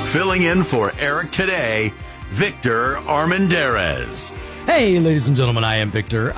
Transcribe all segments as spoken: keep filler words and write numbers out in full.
Filling in for Eric today, Victor Armendariz. Hey, ladies and gentlemen, I am Victor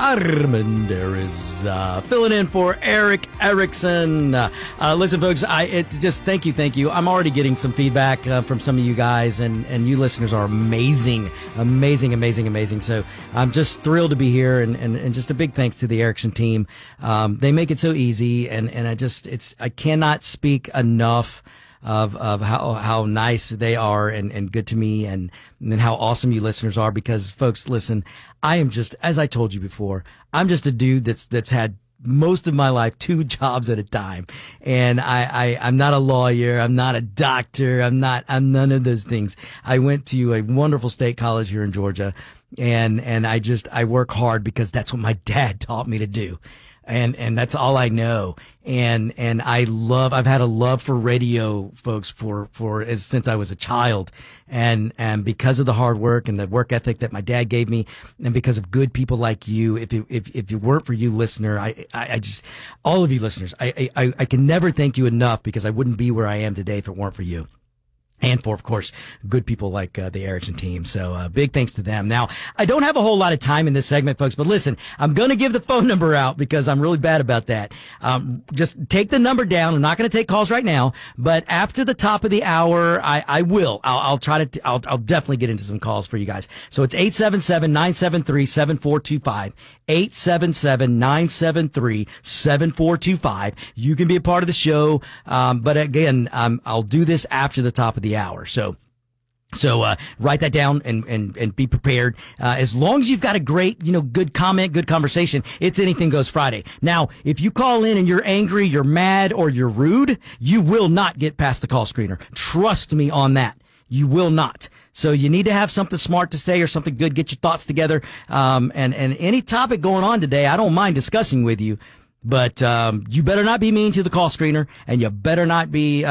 Armendariz, uh, filling in for Eric Erickson. Uh, uh, listen, folks, I it, just thank you, thank you. I'm already getting some feedback uh, from some of you guys, and, and you listeners are amazing, amazing, amazing, amazing. So I'm just thrilled to be here, and, and, and just a big thanks to the Erickson team. Um, they make it so easy, and, and I just it's I cannot speak enough of of how how nice they are and, and good to me, and, and how awesome you listeners are, because folks, listen, I am just, as I told you before, I'm just a dude that's that's had most of my life two jobs at a time, and I, I I'm not a lawyer, I'm not a doctor, I'm not I'm none of those things. I went to a wonderful state college here in Georgia, and and I just I work hard because that's what my dad taught me to do. And, and that's all I know. And, and I love, I've had a love for radio, folks, for, for, as, since I was a child. And, and because of the hard work and the work ethic that my dad gave me, and because of good people like you, if it, if, if it weren't for you, listener, I, I, I just, all of you listeners, I, I, I can never thank you enough, because I wouldn't be where I am today if it weren't for you. And for, of course, good people like uh, the Erickson team. So uh, big thanks to them. Now, I don't have a whole lot of time in this segment, folks, but listen, I'm going to give the phone number out because I'm really bad about that. Um, just take the number down. I'm not going to take calls right now, but after the top of the hour, I, I will. I'll, I'll try to, t- I'll, I'll definitely get into some calls for you guys. So it's eight seven seven, nine seven three, seven four two five. eight seven seven, nine seven three, seven four two five. You can be a part of the show. Um, but again, um, I'll do this after the top of the hour. So, so, uh, write that down and, and, and be prepared. Uh, as long as you've got a great, you know, good comment, good conversation, it's Anything Goes Friday. Now, if you call in and you're angry, you're mad, or you're rude, you will not get past the call screener. Trust me on that. You will not. So you need to have something smart to say or something good. Get your thoughts together. Um, and, and any topic going on today, I don't mind discussing with you, but, um, you better not be mean to the call screener, and you better not be, uh,